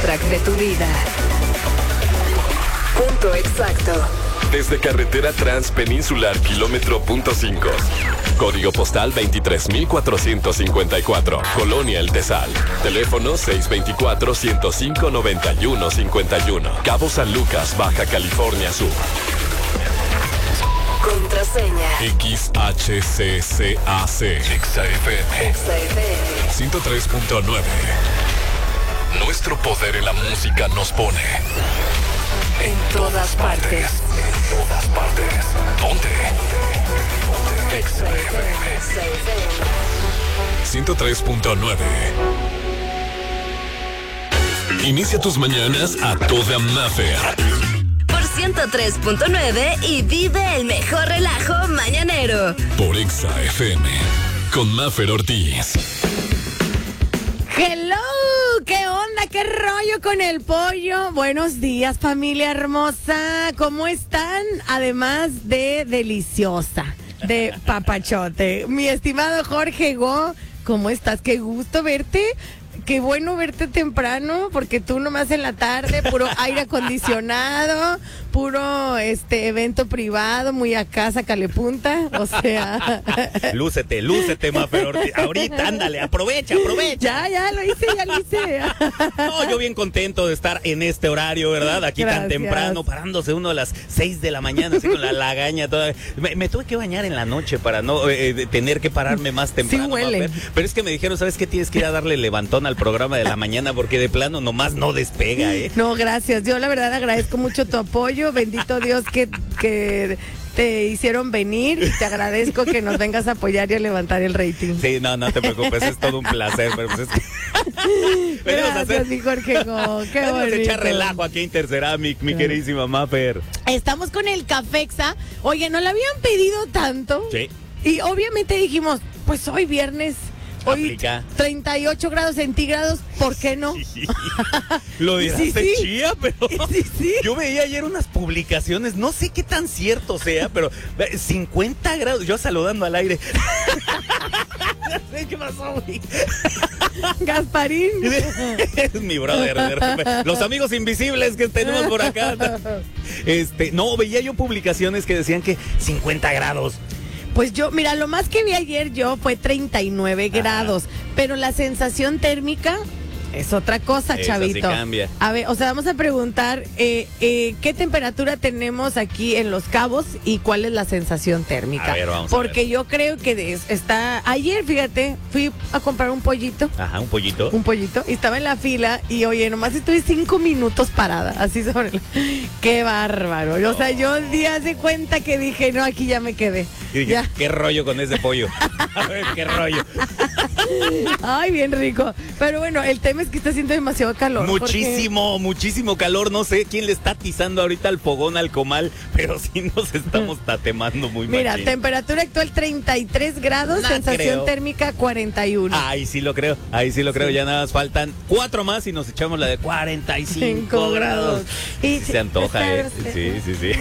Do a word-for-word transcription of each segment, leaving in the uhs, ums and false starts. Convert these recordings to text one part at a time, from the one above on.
soundtrack de tu vida. Punto exacto. Desde carretera transpeninsular kilómetro punto cinco. Código postal veintitrés mil cuatrocientos cincuenta y cuatro. Colonia El Tesal. Teléfono seis dos cuatro, ciento cinco, noventa y uno cincuenta y uno. Cabo San Lucas, Baja California Sur. Contraseña. X H C C A C. X F M. X F M. ciento tres punto nueve. Nuestro poder en la música nos pone En todas partes. En todas partes. ¿Dónde? X F M. X F M. ciento tres punto nueve. Inicia tus mañanas a toda Maffer. Por ciento tres punto nueve y vive el mejor relajo mañanero. Por Exa F M. Con Maffer Ortiz. Hello, ¿qué onda? ¿Qué rollo con el pollo? Buenos días, familia hermosa. ¿Cómo están? Además de deliciosa, de papachote. Mi estimado Jorge Go, ¿cómo estás? Qué gusto verte. Qué bueno verte temprano, porque tú nomás en la tarde, puro aire acondicionado, puro este evento privado, muy a casa, calepunta, o sea... Lúcete, lúcete, Maffer Ortiz. Ahorita, ándale, aprovecha, aprovecha. Ya, ya lo hice, ya lo hice. No, yo bien contento de estar en este horario, ¿verdad? Aquí Gracias. tan temprano, parándose uno a las seis de la mañana, así con la lagaña toda. Me, me tuve que bañar en la noche para no eh, tener que pararme más temprano. Sí huele. Maffer. Pero es que me dijeron, ¿sabes qué? Tienes que ir a darle levantón al programa de la mañana porque de plano nomás no despega, ¿eh? No, gracias. Yo la verdad agradezco mucho tu apoyo. Bendito Dios que, que te hicieron venir y te agradezco que nos vengas a apoyar y a levantar el rating. Sí, no, no te preocupes, es todo un placer. Pero pues es que... Venimos a Gracias, hacer... mi Jorge Go. Qué Venimos a bonito. echar relajo aquí en Interceramic, mi Claro. queridísima Maffer. Estamos con el Cafexa. Oye, nos lo habían pedido tanto. Sí. Y obviamente dijimos, pues hoy viernes, hoy Aplica. treinta y ocho grados centígrados, ¿por qué no? Lo dirás Sí, de sí. chía, pero Sí, sí. yo veía ayer unas publicaciones, no sé qué tan cierto sea, pero eh, cincuenta grados, yo saludando al aire. No sé qué pasó, güey. Gasparín. Es mi brother, de repente. Los amigos invisibles que tenemos por acá. Este, no, veía yo publicaciones que decían que cincuenta grados. Pues yo, mira, lo más que vi ayer yo fue treinta y nueve Ajá. grados, pero la sensación térmica es otra cosa, Esa chavito. sí cambia. A ver, o sea, vamos a preguntar eh, eh, qué temperatura tenemos aquí en Los Cabos y cuál es la sensación térmica. A ver, vamos a Porque ver. yo creo que des- está... Ayer, fíjate, fui a comprar un pollito. Ajá, un pollito. Un pollito, y estaba en la fila y oye, nomás estuve cinco minutos parada, así sobre la... Qué bárbaro. O sea, yo un día de cuenta que dije, no, aquí ya me quedé. Y dije, Ya. ¿qué rollo con ese pollo? A ver, ¿qué rollo? Ay, bien rico. Pero bueno, el tema es que está haciendo demasiado calor. Muchísimo, muchísimo calor. No sé quién le está atizando ahorita al fogón, al comal, pero sí nos estamos tatemando muy porque- Mira, machín. temperatura actual treinta y tres grados, No sensación creo. térmica cuarenta y uno. Ahí sí lo creo, ahí sí lo creo. Sí. Ya nada más faltan cuatro más y nos echamos la de cuarenta y cinco Cinco grados. Y Sí se antoja, ¿eh? Sí, sí, sí.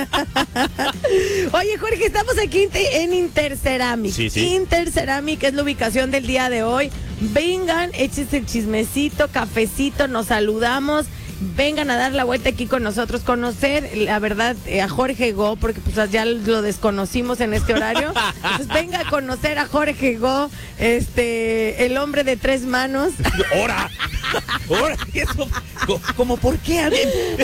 Oye, Jorge, estamos aquí en Interceramic. Sí, sí. Interceramic es la ubicación del día de hoy. Vengan, échense el chismecito, cafecito, nos saludamos. Vengan a dar la vuelta aquí con nosotros, conocer, la verdad, eh, a Jorge Go, porque pues ya lo desconocimos en este horario. Entonces venga a conocer a Jorge Go, este, el hombre de tres manos. ¡Hora! ¡Hora! Eso, co- ¿Cómo por qué? A ver.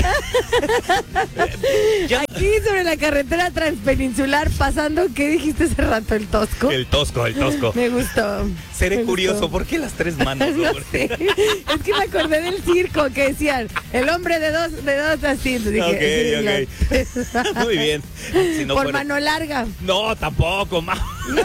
Ya- Aquí sobre la carretera transpeninsular, pasando, ¿qué dijiste hace rato? El Tosco. El tosco, el tosco. Me gustó. Seré me curioso, gustó. ¿por qué las tres manos? No ¿Por sé. qué? Es que me acordé del circo que decían, el hombre de dos, de dos así. Entonces dije, sí, Ok, la- Muy bien. Si no Por fuera- mano larga. No, tampoco, ma.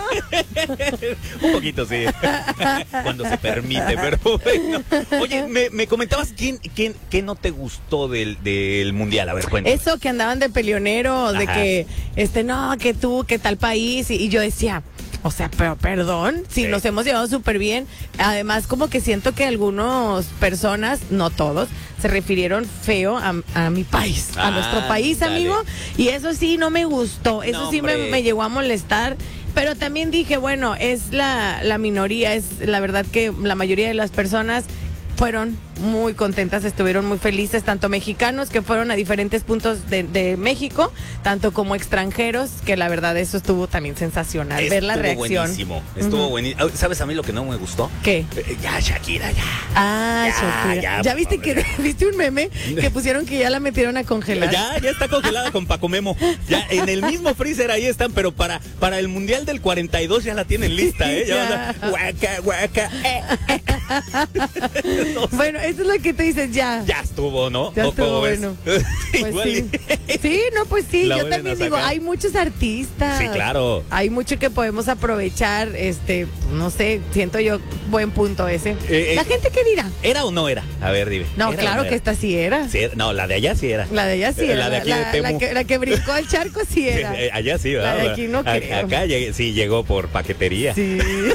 Un poquito, sí. Cuando se permite, pero bueno. Oye, me, me comentabas quién, quién, qué no te gustó del, del mundial. A ver, cuéntame. Eso que andaban de peleonero, de Ajá. que, este, no, que tú, que tal país. Y, y yo decía, o sea, pero perdón, si Sí. nos hemos llevado súper bien. Además, como que siento que algunas personas, no todos, se refirieron feo a, a mi país, a Ah, nuestro país, dale. amigo. Y eso sí no me gustó, eso No, sí me, hombre. me llegó a molestar. Pero también dije, bueno, es la, la minoría, es la verdad que la mayoría de las personas fueron muy contentas, estuvieron muy felices, tanto mexicanos que fueron a diferentes puntos de, de México, tanto como extranjeros, que la verdad eso estuvo también sensacional, Estuvo ver la reacción. Buenísimo, estuvo uh-huh. buenísimo. ¿Sabes a mí lo que no me gustó? ¿Qué? Eh, ya, Shakira, ya. Ah, ya, Shakira. ¿Ya, ya viste que viste un meme que pusieron que ya la metieron a congelar? Ya, ya está congelada con Paco Memo. Ya en el mismo freezer ahí están, pero para, para el Mundial del cuarenta y dos ya la tienen lista, ¿eh? Ya, ya. Van a, guaca, guaca, eh, eh. Bueno, eso es lo que te dices, ya. Ya estuvo, ¿no? Ya estuvo bueno. Pues sí. Sí, no, pues sí, la yo también digo, hay muchos artistas. Sí, claro. Hay mucho que podemos aprovechar, este, no sé, siento yo, buen punto ese. Eh, ¿La eh, gente qué dirá? ¿Era o no era? A ver, dime. No, claro no que esta sí era. Sí, no, la de allá sí era. La de allá sí era. La de aquí la, de Temu. La que, la que brincó al charco sí era. Sí, allá sí, ¿verdad? La de aquí no a, creo. Acá sí llegó por paquetería. Sí.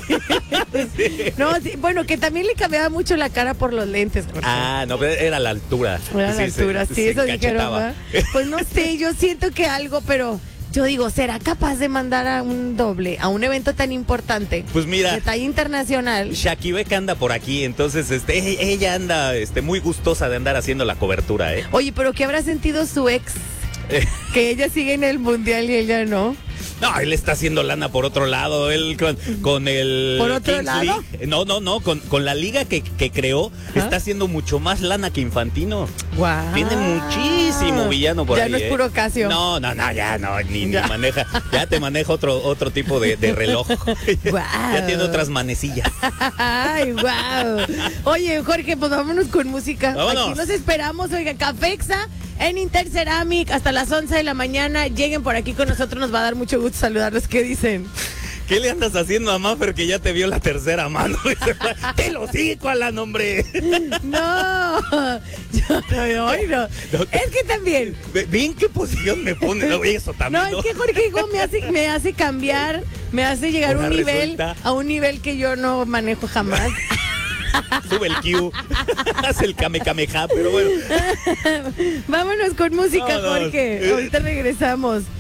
Sí. No, sí, bueno, que también le cambiaba mucho la cara por los lentes. Ah, no, pero era la altura. Era sí, la altura, se, sí, se eso dijeron, ¿verdad? Pues no sé, yo siento que algo, pero yo digo, ¿será capaz de mandar a un doble a un evento tan importante? Pues mira, de talla internacional. Shakibek anda por aquí, entonces este, ella anda este, muy gustosa de andar haciendo la cobertura, ¿eh? Oye, pero ¿qué habrá sentido su ex? Que ella sigue en el mundial y ella no. No, él está haciendo lana por otro lado, él con, con el ¿Por otro Kings lado? League. No, no, no, con, con la liga que, que creó, ¿ah? Está haciendo mucho más lana que Infantino. Wow. Tiene muchísimo villano por ya ahí. Ya no es puro Casio. No, no, no, ya no, ni, ni maneja, ya te maneja otro, otro tipo de, de reloj. Wow. Ya tiene otras manecillas. Ay, wow. Oye, Jorge, pues vámonos con música. Vámonos. Aquí nos esperamos, oiga, Cafexa en Interceramic hasta las once de la mañana. Lleguen por aquí con nosotros, nos va a dar mucho gusto saludarlos. ¿Qué dicen? ¿Qué le andas haciendo a Maffer que ya te vio la tercera mano? ¡Te lo digo, Alan, hombre! No, yo no, hoy no. no. Es que también. ¿Bien qué posición me pone? No, eso también. No, ¿no? Es que Jorge Higo me hace, me hace cambiar, me hace llegar a un nivel, resulta... a un nivel que yo no manejo jamás. Sube el Q, hace el Kamehameha, pero bueno. Vámonos con música, Vámonos. Jorge. Ahorita regresamos.